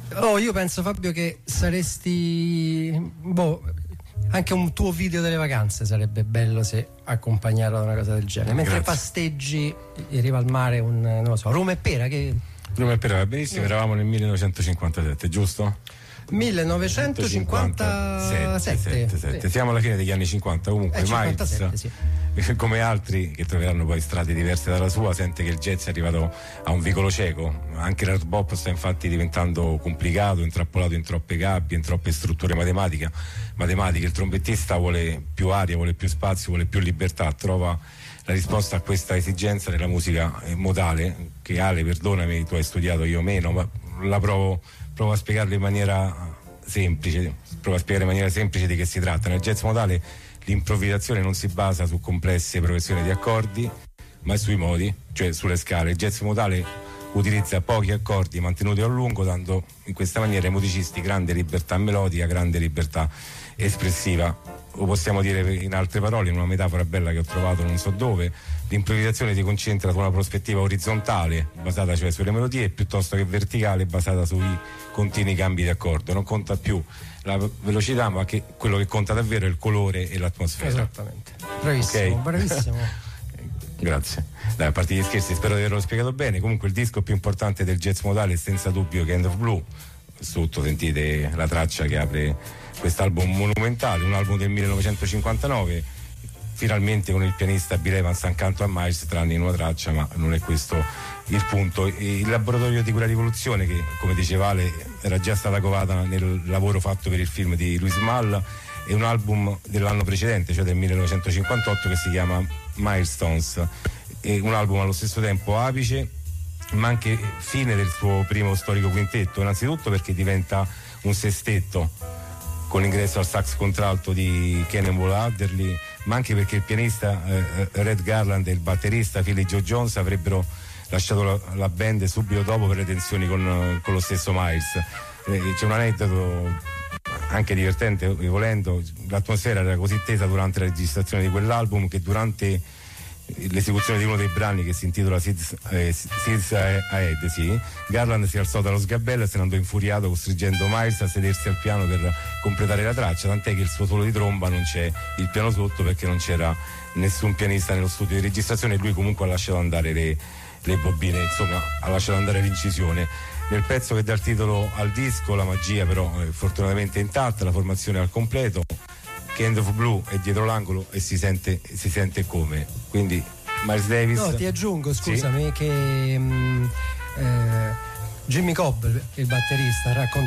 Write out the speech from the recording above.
Io penso, Fabio, che saresti anche un tuo video delle vacanze sarebbe bello se accompagnato da una cosa del genere. Mentre pasteggi in riva al mare, non lo so, Roma e Pera, che Roma e Pera va benissimo. Eravamo nel 1957, giusto? 1957. Siamo alla fine degli anni 50. Comunque Miles, sì, come altri che troveranno poi strade diverse dalla sua, sente che il jazz è arrivato a un vicolo cieco. Anche l'hard bop sta infatti diventando complicato, intrappolato in troppe gabbie, in troppe strutture matematiche. Il trombettista vuole più aria, vuole più spazio, vuole più libertà. Trova la risposta a questa esigenza nella musica modale, che Ale, perdonami, tu hai studiato, io meno, ma la provo a spiegarlo in maniera semplice, di che si tratta. Nel jazz modale l'improvvisazione non si basa su complesse progressioni di accordi, ma sui modi, cioè sulle scale. Il jazz modale utilizza pochi accordi mantenuti a lungo, dando in questa maniera ai musicisti grande libertà melodica, grande libertà espressiva. O possiamo dire in altre parole, in una metafora bella che ho trovato non so dove, l'improvvisazione si concentra su una prospettiva orizzontale, basata cioè sulle melodie, piuttosto che verticale, basata sui continui cambi di accordo. Non conta più la velocità, ma che quello che conta davvero è il colore e l'atmosfera. Esattamente. Bravissimo, okay. Bravissimo. Grazie. Dai, a parte gli scherzi, spero di averlo spiegato bene. Comunque il disco più importante del jazz modale è senza dubbio Kind of Blue. Sotto sentite la traccia che apre quest'album monumentale, un album del 1959, finalmente con il pianista Bill Evans accanto a Miles, tranne in una traccia, ma non è questo il punto. Il laboratorio di quella rivoluzione, che come diceva Ale era già stata covata nel lavoro fatto per il film di Louis Malle, è un album dell'anno precedente, cioè del 1958, che si chiama Milestones. È un album allo stesso tempo apice ma anche fine del suo primo storico quintetto, innanzitutto perché diventa un sestetto con l'ingresso al sax contralto di Cannonball Adderley, ma anche perché il pianista Red Garland e il batterista Philly Joe Jones avrebbero lasciato la band subito dopo per le tensioni con lo stesso Miles. C'è un aneddoto anche divertente, volendo. L'atmosfera era così tesa durante la registrazione di quell'album che durante l'esecuzione di uno dei brani, che si intitola Seeds Ahead, sì, Garland si alzò dallo sgabello e se ne andò infuriato, costringendo Miles a sedersi al piano per completare la traccia, tant'è che il suo solo di tromba non c'è il piano sotto perché non c'era nessun pianista nello studio di registrazione, e lui comunque ha lasciato andare le bobine, insomma ha lasciato andare l'incisione. Nel pezzo che dà il titolo al disco la magia però è fortunatamente intatta, la formazione al completo. Kind of Blue è dietro l'angolo e si sente come, quindi Miles Davis. No, ti aggiungo, scusami, sì? Che Jimmy Cobb, il batterista, racconta